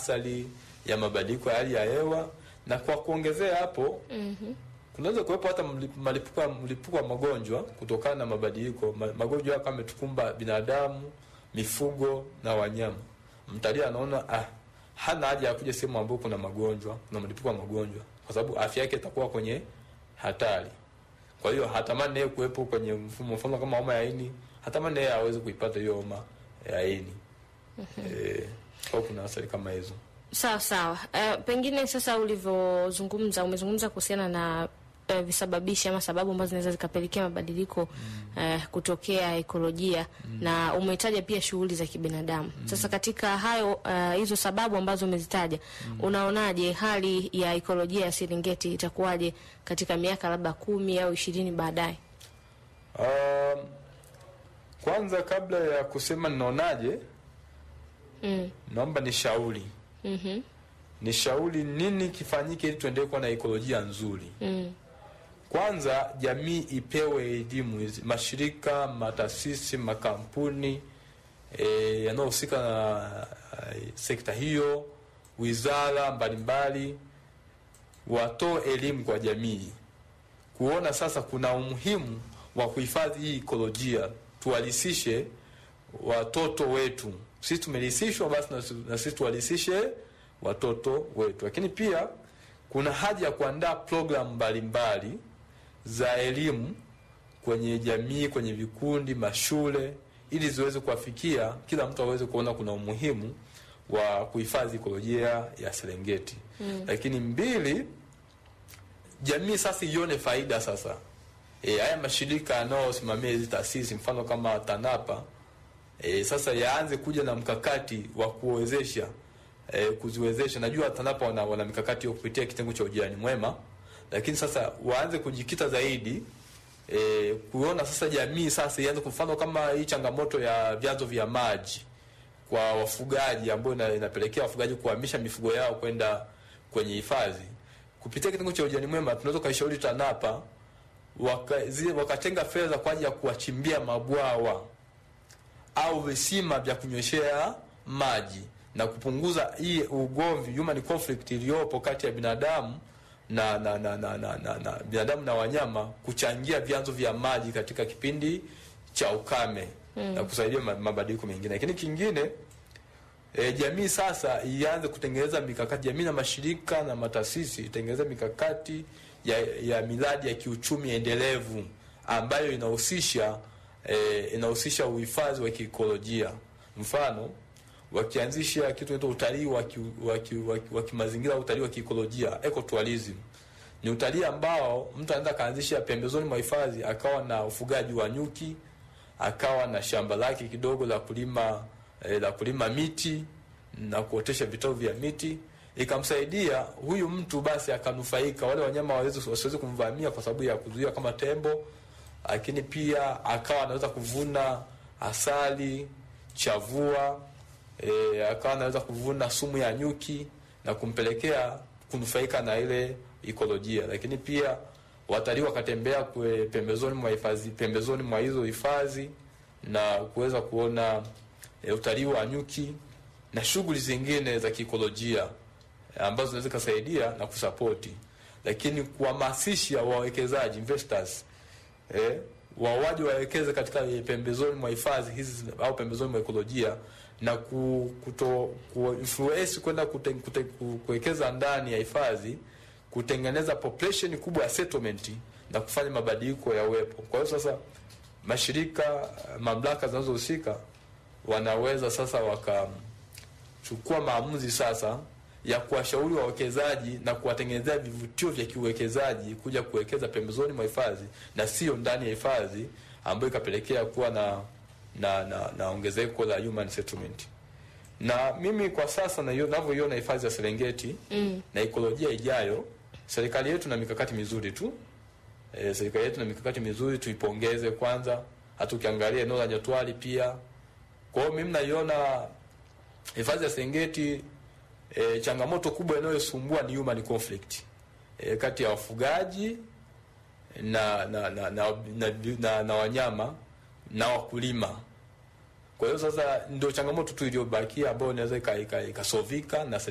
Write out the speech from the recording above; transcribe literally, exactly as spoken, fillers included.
asali ya mabadiliko ya hali ya hewa. Na kwa kuongezea hapo, mhm, kunaweza kuwepo hata mlipuko mlipuko wa magonjwa kutokana na mabadiliko. Magonjwa kama yametukumba binadamu, mifugo na wanyama. Mtalii anaona ah, hana haja ya kuja sehemu ambapo kuna magonjwa, kuna mlipuko wa magonjwa, kwa sababu afya yake itakuwa kwenye hatari. Kwa hiyo hatamani yeye kuwepo kwenye mfumo mfano kama homa ya ini, hatamani yeye aweze kuipata hiyo homa ya ini. Mm-hmm. Eh, kwa kuna athari kama hizo. Sawa sawa. Uh, pengine sasa ulivyozungumza umezungumza kuhusiana na uh, visababishi ama sababu ambazo zinaweza zikapelekea mabadiliko mm. uh, kutokea ekolojia mm. na umetaja pia shughuli za kibinadamu. Mm. Sasa katika hayo uh, hizo sababu ambazo umezitaja, mm. unaonaje hali ya ekolojia ya Serengeti itakuwaje katika miaka labda kumi au ishirini baadaye? Um, kwanza kabla ya kusema ninaonaje, mm. naomba nishauri. Mhm. Nishauri nini kifanyike ili tuendelee kuwa na ekolojia nzuri. Mm. Kwanza jamii ipewe elimu, mashirika, mataasisi, makampuni e, yanayohusika na e, sekta hiyo, wizara mbalimbali watoe elimu kwa jamii. Kuona sasa kuna umuhimu wa kuhifadhi hii ekolojia, tuwalisishe watoto wetu. Sisi tumelisishwa, basi na sisi tuwalisishe watoto wetu. Lakini pia kuna haja ya kuandaa program mbalimbali za elimu kwenye jamii, kwenye vikundi, mashule, ili ziweze kuwafikia kila mtu aweze kuona kuna umuhimu wa kuhifadhi ekolojia ya Serengeti. Mm. Lakini mbili, jamii sasa ione faida sasa. E, haya mashirika yanayosimamia hizi taasisi mfano kama TANAPA E, sasa yaanze kuja na mkakati wa kuwezesha e, kuziwezesha. Najua TANAPA wana, wana mikakati ya kupitia kitengo cha ujirani mwema, lakini sasa waanze kujikita zaidi e, kuona sasa jamii sasa ianze kufanya kama hii changamoto ya vyanzo vya maji kwa wafugaji ambao inapelekea wafugaji kuhamisha mifugo yao kwenda kwenye hifadhi. Kupitia kitengo cha ujirani mwema tunaweza kaishauri TANAPA waka, zile, wakatenga fedha kwa ajili ya kuwachimbia mabwawa au visima vya kunyweshea maji na kupunguza hii ugomvi, human conflict iliyopo kati ya binadamu na na na na, na, na, na binadamu na wanyama, kuchangia vyanzo vya maji katika kipindi cha ukame mm. na kusaidia mabadiliko mengine. Lakini kingine e, jamii sasa ianze kutengeneza mikakati, jamii na mashirika na mataasisi itengeneza mikakati ya, ya miradi ya kiuchumi endelevu ambayo inahusisha E, inahusisha uhifadhi wa ekolojia. Mfano, wakianzisha kitu kinaitwa utalii wa kimazingira, utalii wa ekolojia, ecotourism. Ni utalii ambao mtu anaenda kaanzisha pembezoni mwa hifadhi, akawa na ufugaji wa nyuki, akawa na shamba lake kidogo la kulima e, la kulima miti na kuotesha vitalu vya miti, ikamsaidia huyu mtu basi akanufaika, wale wanyama wasiweze kumvamia kwa sababu ya kuzuia kama tembo. Lakini pia akawa anaweza kuvuna asali, chavua, e, akawa anaweza kuvuna sumu ya nyuki na kumpelekea kunufaika na ile ekolojia. Lakini pia watalii wakatembea kwe pembezoni mwa hifadhi, pembezoni mwa hizo hifadhi na kuweza kuona e, utalii wa nyuki na shughuli zingine za ekolojia ambazo zinaweza kusaidia na kusapoti. Lakini kuhamasisha wawekezaji, investors, Eh, wawaji wawekeze katika pembezoni mwa hifadhi hizi au pembezoni mwa ekolojia na ku, kuto ku influence kwenda kuwekeza ndani ya hifadhi, kutengeneza population kubwa ya settlement na kufanya mabadiliko ya uwepo. Kwa hiyo sasa mashirika, mamlaka zinazohusika wanaweza sasa wakachukua maamuzi sasa ya kuwashauri wawekezaji na kuwatengenezea vivutio vya kiuwekezaji kuja kuwekeza pembezoni mwa hifadhi na sio ndani ya hifadhi, ambayo ikapelekea kuwa na na na, na ongezeko la human settlement. Na mimi kwa sasa na ninavyoiona hifadhi ya Serengeti mm. na ekolojia ijayo, serikali yetu na mikakati mizuri tu. E, serikali yetu na mikakati mizuri, tuipongeze kwanza. Hata ukiangalia eneo la Nyatwali pia. Kwa hiyo mimi naiona hifadhi ya Serengeti, E, changamoto kubwa inayosumbua ni human conflict e, kati ya wafugaji na na na na, na, na, na wanyama na wakulima. Kwa hiyo sasa ndio changamoto tu iliyobakia ambayo inaweza ikasovika na